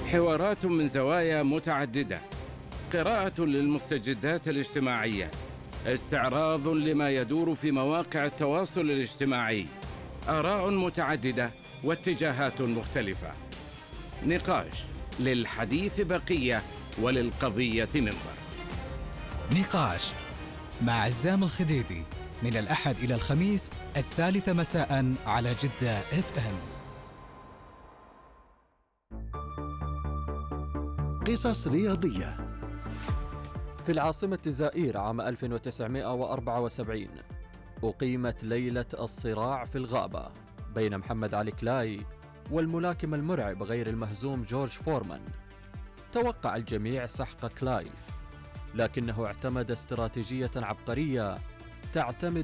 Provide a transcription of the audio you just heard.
حوارات من زوايا متعددة، قراءة للمستجدات الاجتماعية، استعراض لما يدور في مواقع التواصل الاجتماعي، آراء متعددة واتجاهات مختلفة. نقاش، للحديث بقية وللقضية منبر. نقاش مع عزام الخديدي من الأحد إلى الخميس 3 مساء على جدة FM. قصص رياضية. في العاصمة زائير عام 1974 أقيمت ليلة الصراع في الغابة بين محمد علي كلاي والملاكم المرعب غير المهزوم جورج فورمان. توقع الجميع سحق كلاي، لكنه اعتمد استراتيجية عبقرية تعتمد